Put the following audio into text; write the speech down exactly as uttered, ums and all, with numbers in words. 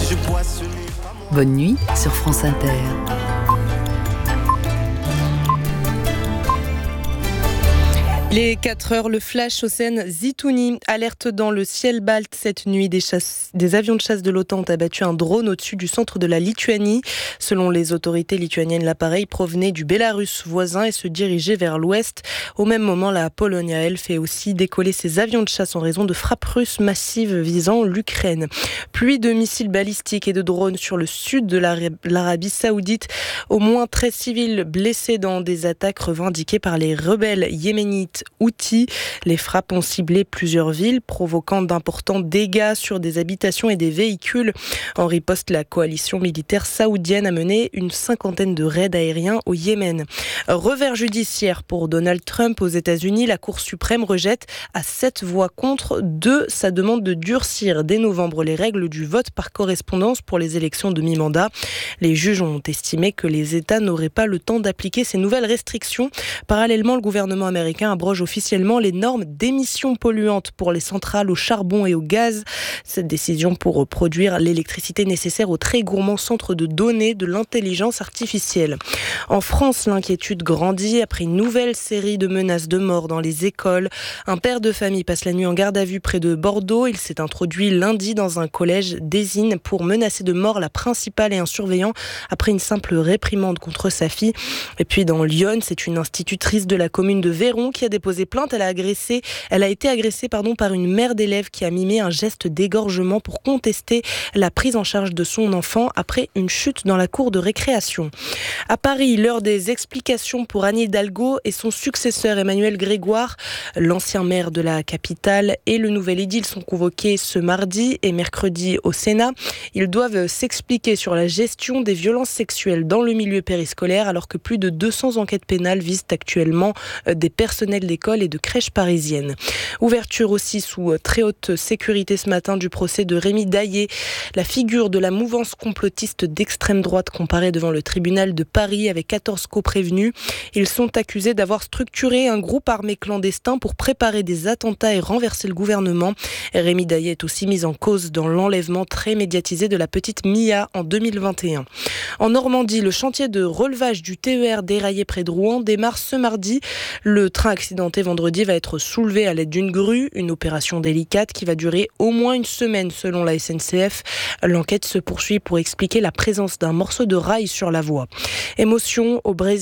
je bois, ce n'est pas mon... Bonne nuit sur France Inter. Les quatre heures, le flash Océan Zitouni alerte dans le ciel balte cette nuit. Des, chasses, des avions de chasse de l'OTAN ont abattu un drone au-dessus du centre de la Lituanie. Selon les autorités lituaniennes, l'appareil provenait du Bélarus voisin et se dirigeait vers l'ouest. Au même moment, la Pologne, elle, fait aussi décoller ses avions de chasse en raison de frappes russes massives visant l'Ukraine. Pluie de missiles balistiques et de drones sur le sud de l'Arabie Saoudite. Au moins treize civils blessés dans des attaques revendiquées par les rebelles yéménites Houthis. Les frappes ont ciblé plusieurs villes, provoquant d'importants dégâts sur des habitations et des véhicules. En riposte, la coalition militaire saoudienne a mené une cinquantaine de raids aériens au Yémen. Revers judiciaire pour Donald Trump aux États-Unis. La Cour suprême rejette à sept voix contre deux sa demande de durcir dès novembre les règles du vote par correspondance pour les élections de mi-mandat. Les juges ont estimé que les États n'auraient pas le temps d'appliquer ces nouvelles restrictions. Parallèlement, le gouvernement américain abroge officiellement les normes d'émissions polluantes pour les centrales au charbon et au gaz. Cette décision pour produire l'électricité nécessaire au très gourmand centre de données de l'intelligence artificielle. En France, l'inquiétude grandit après une nouvelle série de menaces de mort dans les écoles. Un père de famille passe la nuit en garde à vue près de Bordeaux. Il s'est introduit lundi dans un collège d'Ésine pour menacer de mort la principale et un surveillant après une simple réprimande contre sa fille. Et puis dans Lyon, c'est une institutrice de la commune de Véron qui a déposé plainte. Elle a agressé, elle a été agressée pardon, par une mère d'élève qui a mimé un geste d'égorgement pour contester la prise en charge de son enfant après une chute dans la cour de récréation. À Paris, l'heure des explications pour Anne Hidalgo et son successeur Emmanuel Grégoire. L'ancien maire de la capitale et le nouvel édile sont convoqués ce mardi et mercredi au Sénat. Ils doivent s'expliquer sur la gestion des violences sexuelles dans le milieu périscolaire alors que plus de deux cents enquêtes pénales visent actuellement des personnels d'école et de crèches parisiennes. Ouverture aussi sous très haute sécurité ce matin du procès de Rémi Daillé, la figure de la mouvance complotiste d'extrême droite comparée devant le tribunal de Paris avec quatorze co-prévenus. Ils sont accusés d'avoir structuré un groupe armé clandestin pour préparer des attentats et renverser le gouvernement. Rémi Daillé est aussi mis en cause dans l'enlèvement très médiatisé de la petite Mia en deux mille vingt et un. En Normandie, le chantier de relevage du T E R déraillé près de Rouen démarre ce mardi. Le train accidenté vendredi va être soulevé à l'aide d'une grue, une opération délicate qui va durer au moins une semaine selon la S N C F. L'enquête se poursuit pour expliquer la présence d'un morceau de rail sur la voie. Émotion au Brésil.